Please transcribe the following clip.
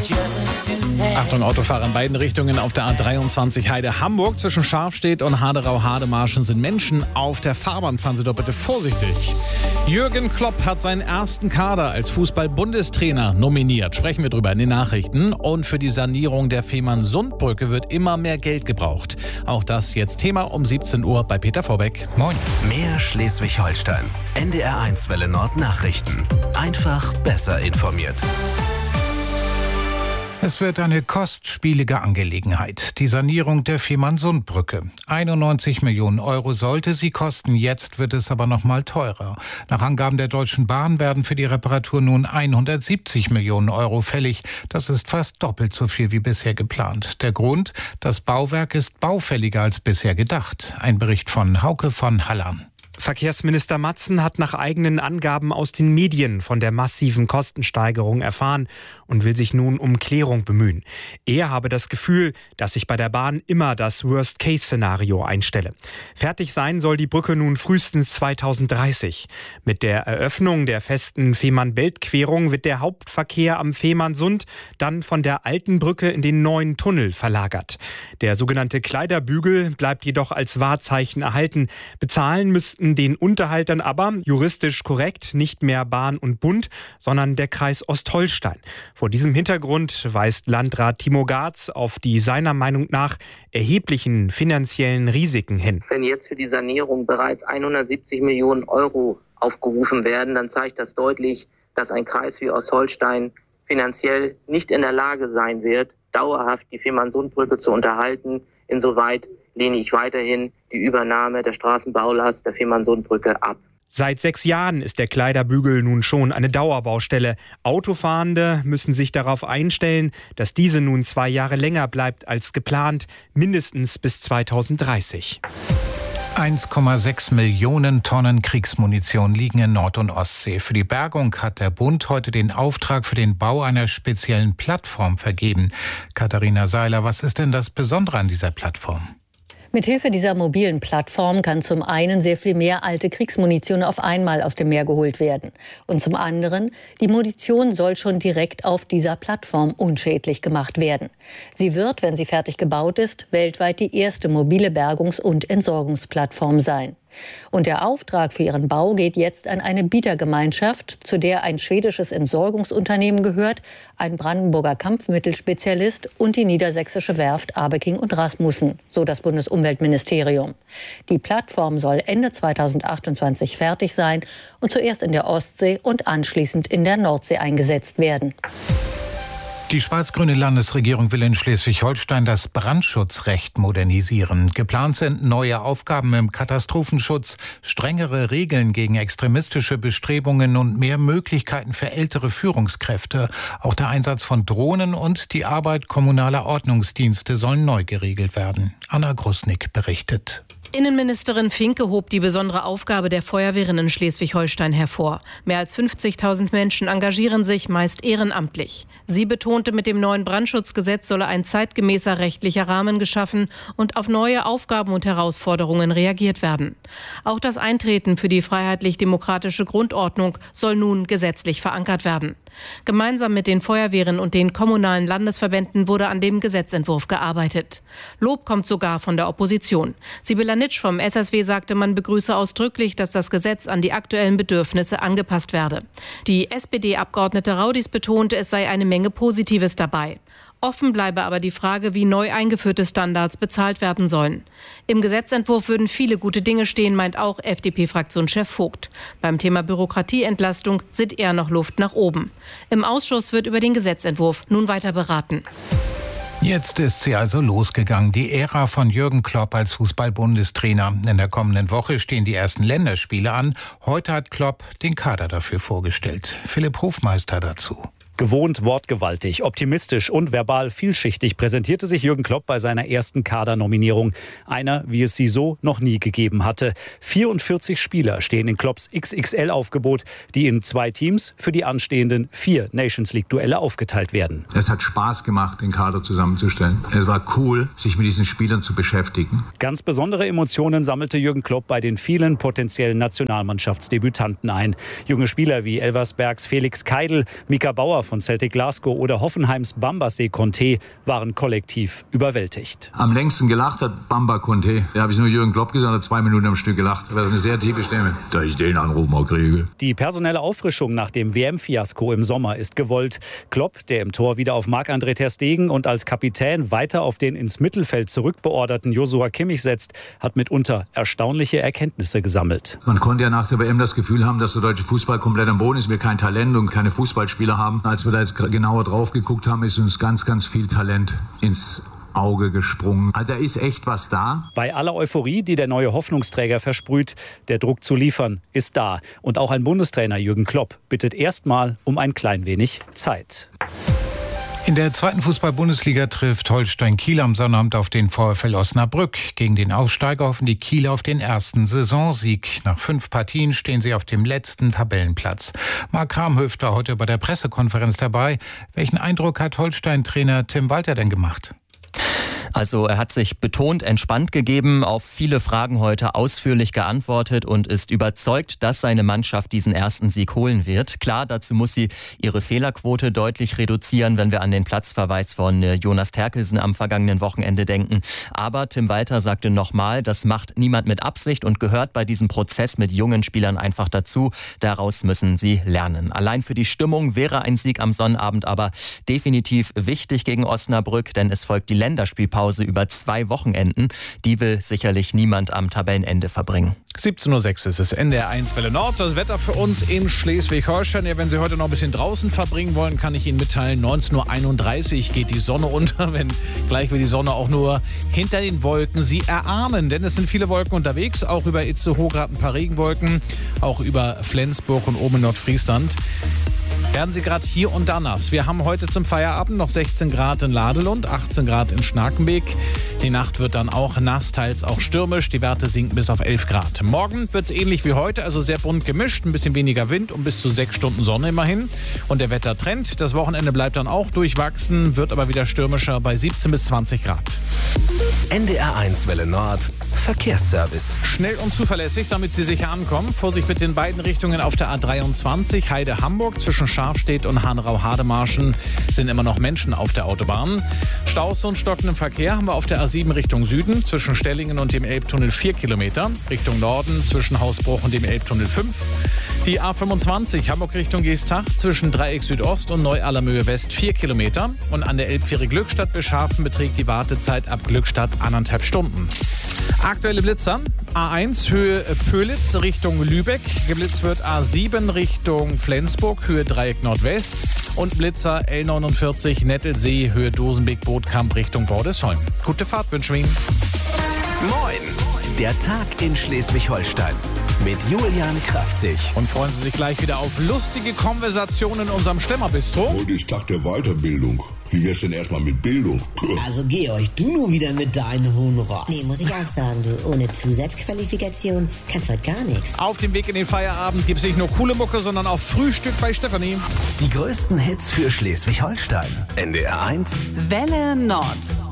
Achtung, Autofahrer in beiden Richtungen auf der A23 Heide-Hamburg. Zwischen Scharfstedt und Haderau-Hademarschen sind Menschen auf der Fahrbahn. Fahren Sie doch bitte vorsichtig. Jürgen Klopp hat seinen ersten Kader als Fußball-Bundestrainer nominiert. Sprechen wir drüber in den Nachrichten. Und für die Sanierung der Fehmarnsundbrücke wird immer mehr Geld gebraucht. Auch das jetzt Thema um 17 Uhr bei Peter Vorbeck. Moin. Mehr Schleswig-Holstein. NDR1 Welle Nord Nachrichten. Einfach besser informiert. Es wird eine kostspielige Angelegenheit, die Sanierung der Fehmarnsundbrücke. 91 Millionen Euro sollte sie kosten, jetzt wird es aber noch mal teurer. Nach Angaben der Deutschen Bahn werden für die Reparatur nun 170 Millionen Euro fällig. Das ist fast doppelt so viel wie bisher geplant. Der Grund: das Bauwerk ist baufälliger als bisher gedacht. Ein Bericht von Hauke von Hallan. Verkehrsminister Matzen hat nach eigenen Angaben aus den Medien von der massiven Kostensteigerung erfahren und will sich nun um Klärung bemühen. Er habe das Gefühl, dass sich bei der Bahn immer das Worst-Case-Szenario einstelle. Fertig sein soll die Brücke nun frühestens 2030. Mit der Eröffnung der festen Fehmarn-Belt-Querung wird der Hauptverkehr am Fehmarnsund dann von der alten Brücke in den neuen Tunnel verlagert. Der sogenannte Kleiderbügel bleibt jedoch als Wahrzeichen erhalten. Bezahlen müssten den Unterhalt dann aber, juristisch korrekt, nicht mehr Bahn und Bund, sondern der Kreis Ostholstein. Vor diesem Hintergrund weist Landrat Timo Gaatz auf die seiner Meinung nach erheblichen finanziellen Risiken hin. Wenn jetzt für die Sanierung bereits 170 Millionen Euro aufgerufen werden, dann zeigt das deutlich, dass ein Kreis wie Ostholstein finanziell nicht in der Lage sein wird, dauerhaft die Fehmarnsundbrücke zu unterhalten. Insoweit lehne ich weiterhin die Übernahme der Straßenbaulast der Fehmarnsundbrücke ab. Seit 6 Jahren ist der Kleiderbügel nun schon eine Dauerbaustelle. Autofahrende müssen sich darauf einstellen, dass diese nun 2 Jahre länger bleibt als geplant, mindestens bis 2030. 1,6 Millionen Tonnen Kriegsmunition liegen in Nord- und Ostsee. Für die Bergung hat der Bund heute den Auftrag für den Bau einer speziellen Plattform vergeben. Katharina Seiler, was ist denn das Besondere an dieser Plattform? Mithilfe dieser mobilen Plattform kann zum einen sehr viel mehr alte Kriegsmunition auf einmal aus dem Meer geholt werden. Und zum anderen, die Munition soll schon direkt auf dieser Plattform unschädlich gemacht werden. Sie wird, wenn sie fertig gebaut ist, weltweit die erste mobile Bergungs- und Entsorgungsplattform sein. Und der Auftrag für ihren Bau geht jetzt an eine Bietergemeinschaft, zu der ein schwedisches Entsorgungsunternehmen gehört, ein Brandenburger Kampfmittelspezialist und die niedersächsische Werft Abeking und Rasmussen, so das Bundesumweltministerium. Die Plattform soll Ende 2028 fertig sein und zuerst in der Ostsee und anschließend in der Nordsee eingesetzt werden. Die schwarz-grüne Landesregierung will in Schleswig-Holstein das Brandschutzrecht modernisieren. Geplant sind neue Aufgaben im Katastrophenschutz, strengere Regeln gegen extremistische Bestrebungen und mehr Möglichkeiten für ältere Führungskräfte. Auch der Einsatz von Drohnen und die Arbeit kommunaler Ordnungsdienste sollen neu geregelt werden. Anna Grusnick berichtet. Innenministerin Finke hob die besondere Aufgabe der Feuerwehren in Schleswig-Holstein hervor. Mehr als 50.000 Menschen engagieren sich, meist ehrenamtlich. Sie betonte, mit dem neuen Brandschutzgesetz solle ein zeitgemäßer rechtlicher Rahmen geschaffen und auf neue Aufgaben und Herausforderungen reagiert werden. Auch das Eintreten für die freiheitlich-demokratische Grundordnung soll nun gesetzlich verankert werden. Gemeinsam mit den Feuerwehren und den kommunalen Landesverbänden wurde an dem Gesetzentwurf gearbeitet. Lob kommt sogar von der Opposition. Sibylla Nitsch vom SSW sagte, man begrüße ausdrücklich, dass das Gesetz an die aktuellen Bedürfnisse angepasst werde. Die SPD-Abgeordnete Raudis betonte, es sei eine Menge Positives dabei. Offen bleibe aber die Frage, wie neu eingeführte Standards bezahlt werden sollen. Im Gesetzentwurf würden viele gute Dinge stehen, meint auch FDP-Fraktionschef Vogt. Beim Thema Bürokratieentlastung sieht er noch Luft nach oben. Im Ausschuss wird über den Gesetzentwurf nun weiter beraten. Jetzt ist sie also losgegangen, die Ära von Jürgen Klopp als Fußball-Bundestrainer. In der kommenden Woche stehen die ersten Länderspiele an. Heute hat Klopp den Kader dafür vorgestellt. Philipp Hofmeister dazu. Gewohnt wortgewaltig, optimistisch und verbal vielschichtig präsentierte sich Jürgen Klopp bei seiner ersten Kadernominierung. Einer, wie es sie so noch nie gegeben hatte. 44 Spieler stehen in Klopps XXL-Aufgebot, die in 2 Teams für die anstehenden 4 Nations-League-Duelle aufgeteilt werden. Es hat Spaß gemacht, den Kader zusammenzustellen. Es war cool, sich mit diesen Spielern zu beschäftigen. Ganz besondere Emotionen sammelte Jürgen Klopp bei den vielen potenziellen Nationalmannschaftsdebütanten ein. Junge Spieler wie Elversbergs Felix Keidl, Mika Bauer von Celtic Glasgow oder Hoffenheims Bamba Conte waren kollektiv überwältigt. Am längsten gelacht hat Bamba Conte. Da habe ich nur Jürgen Klopp gesagt, hat 2 Minuten am Stück gelacht. Das war eine sehr tiefe Stimme. Da ich den Anruf mal kriege. Die personelle Auffrischung nach dem WM-Fiasko im Sommer ist gewollt. Klopp, der im Tor wieder auf Marc-André ter Stegen und als Kapitän weiter auf den ins Mittelfeld zurückbeorderten Joshua Kimmich setzt, hat mitunter erstaunliche Erkenntnisse gesammelt. Man konnte ja nach der WM das Gefühl haben, dass der deutsche Fußball komplett am Boden ist, wir kein Talent und keine Fußballspieler haben. Als wir da jetzt genauer drauf geguckt haben, ist uns ganz, ganz viel Talent ins Auge gesprungen. Also da ist echt was da. Bei aller Euphorie, die der neue Hoffnungsträger versprüht, der Druck zu liefern ist da. Und auch ein Bundestrainer Jürgen Klopp bittet erstmal um ein klein wenig Zeit. In der 2. Fußball-Bundesliga trifft Holstein Kiel am Sonnabend auf den VfL Osnabrück. Gegen den Aufsteiger hoffen die Kieler auf den ersten Saisonsieg. Nach 5 Partien stehen sie auf dem letzten Tabellenplatz. Marc Kramhöft war heute bei der Pressekonferenz dabei. Welchen Eindruck hat Holstein-Trainer Tim Walter denn gemacht? Also er hat sich betont entspannt gegeben, auf viele Fragen heute ausführlich geantwortet und ist überzeugt, dass seine Mannschaft diesen ersten Sieg holen wird. Klar, dazu muss sie ihre Fehlerquote deutlich reduzieren, wenn wir an den Platzverweis von Jonas Terkelsen am vergangenen Wochenende denken. Aber Tim Walter sagte nochmal, das macht niemand mit Absicht und gehört bei diesem Prozess mit jungen Spielern einfach dazu. Daraus müssen sie lernen. Allein für die Stimmung wäre ein Sieg am Sonnabend aber definitiv wichtig gegen Osnabrück, denn es folgt die Länderspielpause über 2 Wochenenden. Die will sicherlich niemand am Tabellenende verbringen. 17:06 Uhr ist es, NDR 1 Welle Nord. Das Wetter für uns in Schleswig-Holstein. Ja, wenn Sie heute noch ein bisschen draußen verbringen wollen, kann ich Ihnen mitteilen, 19:31 Uhr geht die Sonne unter, wenn gleich wir die Sonne auch nur hinter den Wolken Sie erahnen. Denn es sind viele Wolken unterwegs, auch über Itzehoe gerade ein paar Regenwolken, auch über Flensburg und oben in Nordfriesland. Werden Sie gerade hier und da nass. Wir haben heute zum Feierabend noch 16 Grad in Ladelund, 18 Grad in Schnakenbeek. Die Nacht wird dann auch nass, teils auch stürmisch. Die Werte sinken bis auf 11 Grad. Morgen wird es ähnlich wie heute, also sehr bunt gemischt. Ein bisschen weniger Wind und bis zu 6 Stunden Sonne immerhin. Und der Wettertrend, das Wochenende bleibt dann auch durchwachsen, wird aber wieder stürmischer bei 17 bis 20 Grad. NDR 1 Welle Nord, Verkehrsservice. Schnell und zuverlässig, damit Sie sicher ankommen. Vorsicht mit den beiden Richtungen auf der A23, Heide-Hamburg. Zwischen Scharfstedt und Hanau-Hademarschen sind immer noch Menschen auf der Autobahn. Staus und stockenden Verkehr haben wir auf der A7 Richtung Süden. Zwischen Stellingen und dem Elbtunnel 4 Kilometer. Richtung Norden zwischen Hausbruch und dem Elbtunnel 5. Die A25 Hamburg Richtung Geestach zwischen Dreieck Südost und Neu-Allermöhe West 4 Kilometer. Und an der Elbfähre Glückstadt Beschhafen beträgt die Wartezeit ab Glückstadt 1,5 Stunden. Aktuelle Blitzer. A1 Höhe Pölitz Richtung Lübeck. Geblitzt wird A7 Richtung Flensburg, Höhe Dreieck Nordwest. Und Blitzer L49 Nettelsee, Höhe Dosenbeek-Bootkamp Richtung Bordesholm. Gute Fahrt wünschen wir Ihnen. Moin, der Tag in Schleswig-Holstein mit Julian Kraftzig. Und freuen Sie sich gleich wieder auf lustige Konversationen in unserem Schlemmerbistro. Heute ist Tag der Weiterbildung. Wie wär's denn erstmal mit Bildung? Also Georg, du nur wieder mit deinem hohen Ross. Nee, muss ich auch sagen, du. Ohne Zusatzqualifikation kannst heute gar nichts. Auf dem Weg in den Feierabend gibt's nicht nur coole Mucke, sondern auch Frühstück bei Stefanie. Die größten Hits für Schleswig-Holstein. NDR 1 Welle Nord.